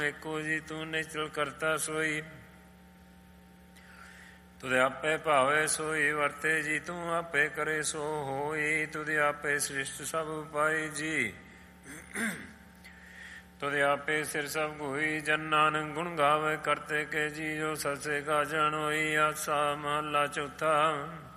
ਏਕੋ ਜੀ ਤੂੰ ਨਿਸ਼ਚਲ ਕਰਤਾ ਸੋਈ। ਤੁਧ ਆਪੇ ਭਾਵੇ ਸੋਈ ਵਰਤੇ ਜੀ ਤੂੰ ਆਪੇ ਕਰੇ ਸੋ ਹੋਈ। ਤੁਧ ਆਪੇ ਸ੍ਰਿਸ਼ਟ ਸਭ ਪਾਈ ਜੀ ਤੁਧ ਆਪੇ ਸਿਰ ਸਭ ਕੋਈ। ਜਨ ਨਾਨਕ ਗੁਣ ਗਾਵੇ ਕਰਤੇ ਕੇ ਜੀ ਜੋ ਸਸੇ ਕਾ ਜਨ ਹੋਈ। ਆਸਾ ਮਹੱਲਾ ਚੌਥਾ।